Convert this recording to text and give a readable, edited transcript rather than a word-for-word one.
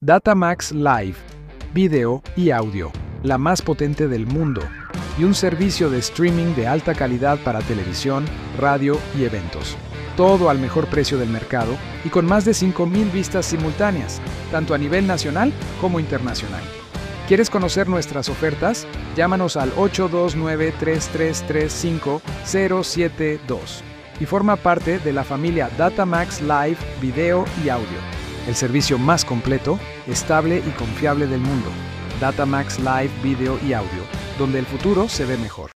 Datamax Live, video y audio, la más potente del mundo, y un servicio de streaming de alta calidad para televisión, radio y eventos. Todo al mejor precio del mercado y con más de 5,000 vistas simultáneas, tanto a nivel nacional como internacional. ¿Quieres conocer nuestras ofertas? Llámanos al 829-3335-072 y forma parte de la familia Datamax Live, video y audio, el servicio más completo, estable y confiable del mundo. Datamax Live, video y audio, donde el futuro se ve mejor.